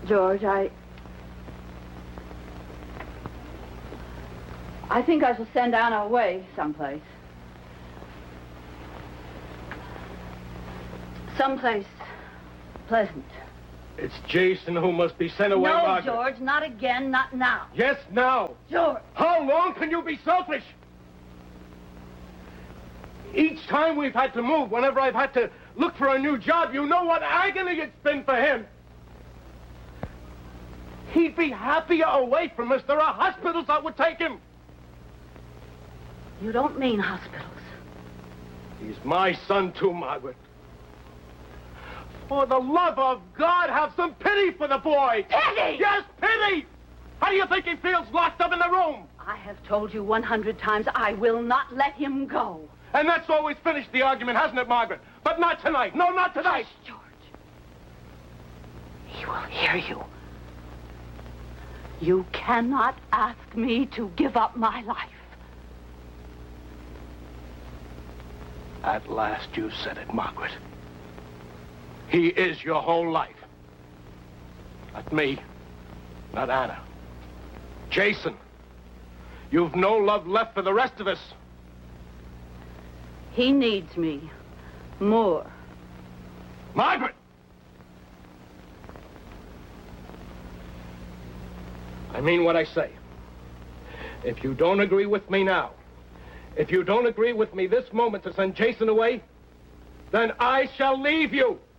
George, I think I shall send Anna away someplace. Someplace pleasant. It's Jason who must be sent away, No, Margaret. George, not again, not now. Yes, now. George. How long can you be selfish? Each time we've had to move, whenever I've had to look for a new job, you know what agony it's been for him. He'd be happier away from us. There are hospitals that would take him. You don't mean hospitals. He's my son, too, Margaret. For the love of God, have some pity for the boy. Pity? Yes, pity! How do you think he feels locked up in the room? I have told you 100 times I will not let him go. And that's always finished the argument, hasn't it, Margaret? But not tonight. No, not tonight. Hush, George. He will hear you. You cannot ask me to give up my life. At last you said it, Margaret. He is your whole life. Not me. Not Anna. Jason. You've no love left for the rest of us. He needs me more. Margaret! I mean what I say. If you don't agree with me now, if you don't agree with me this moment to send Jason away, then I shall leave you.